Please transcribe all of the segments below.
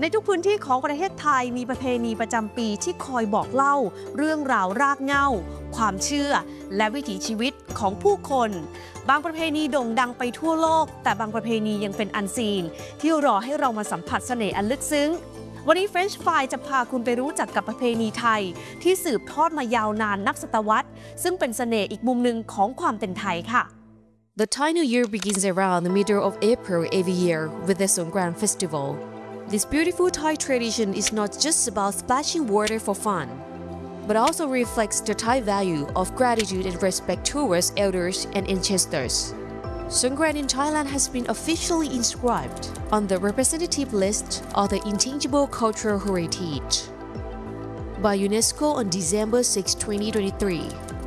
ในทุกพื้นที่ของประเทศไทยมีประเพณีประจำปีที่คอยบอกเล่าเรื่องราวรากเหง้าความเชื่อและวิถีชีวิตของผู้คนบางประเพณีโด่งดังไปทั่วโลกแต่บางประเพณียังเป็นอันซีนที่รอให้เรามาสัมผัสเสน่ห์อันลึกซึ้งวันนี้ French Fry จะพาคุณไปรู้จักกับประเพณีไทยที่สืบทอดมายาวนานนับศตวรรษซึ่งเป็นเสน่ห์อีกมุมหนึ่งของความเป็นไทยค่ะ The Thai New Year begins around the middle of April every year with the Songkran Festival. This beautiful Thai tradition is not just about splashing water for fun, but also reflects the Thai value of gratitude and respect towards elders and ancestors. Songkran in Thailand has been officially inscribed on the representative list of the Intangible Cultural Heritage by UNESCO on December 6, 2023.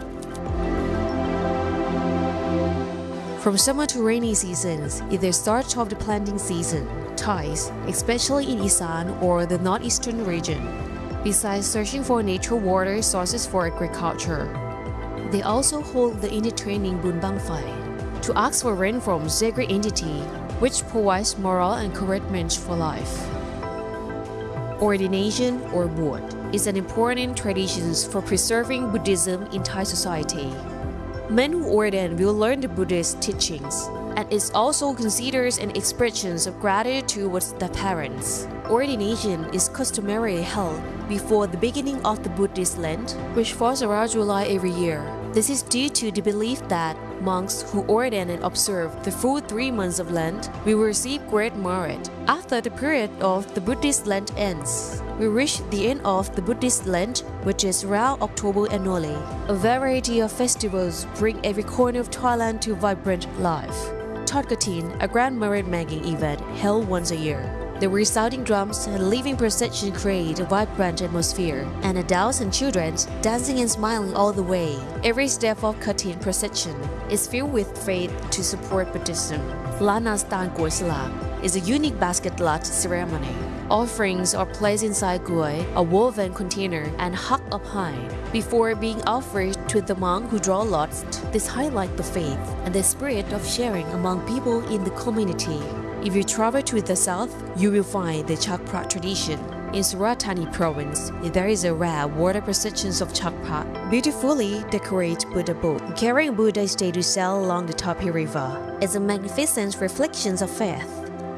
From summer to rainy seasons, is the start of the planting season. Thais, especially in Isan or the northeastern region, besides searching for natural water sources for agriculture, they also hold the innate training Bun Bang Phai to ask for rain from sacred entity, which provides moral encouragement for life. Ordination or Bot is an important tradition for preserving Buddhism in Thai society. Men who ordain will learn the Buddhist teachings, and is also considered an expression of gratitude towards the parents. Ordination is customarily held before the beginning of the Buddhist Lent, which falls around July every year. This is due to the belief that monks who ordain and observe the full 3 months of Lent will receive great merit. After the period of the Buddhist Lent ends, we reach the end of the Buddhist Lent, which is around October annually. A variety of festivals bring every corner of Thailand to vibrant life. Thot Katin, a grand merit-making event held once a year. The resounding drums and living procession create a vibrant atmosphere, and adults and children dancing and smiling all the way. Every step of Katin procession is filled with faith to support Buddhism. Lana Stan Goi Salak is a unique basket lot ceremony. Offerings are placed inside goi, a woven container, and hung up high before being offered to the monk who draw lots. This highlights the faith and the spirit of sharing among people in the community. If you travel to the south, you will find the Chakpra tradition. In Surat Thani province, there is a rare water procession of Chakpra, beautifully decorated Buddha boat, carrying Buddha state to sail along the Tapi River. It's a magnificent reflection of faith,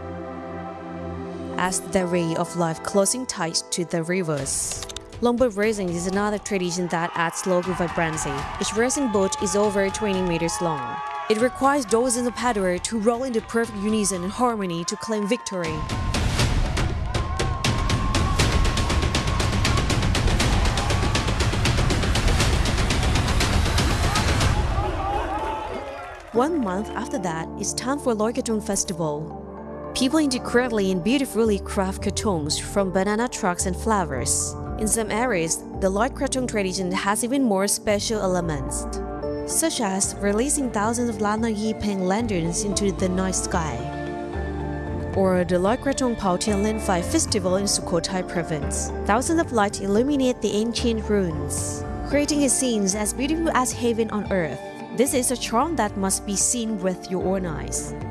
as the ray of life closing tight to the rivers. Longboat racing is another tradition that adds local vibrancy. Each racing boat is over 20 meters long. It requires dozens of paddlers to roll into perfect unison and harmony to claim victory. One month after that, it's time for Loi Krathong Festival. People intricately and beautifully craft kratons from banana trucks and flowers. In some areas, the Loi Krathong tradition has even more special elements, such as releasing thousands of Lana Yi Peng lanterns into the night sky, or the Loi Krathong Pao Tian Len Phai Festival in Sukhothai province. Thousands of lights illuminate the ancient ruins, creating a scene as beautiful as heaven on earth. This is a charm that must be seen with your own eyes.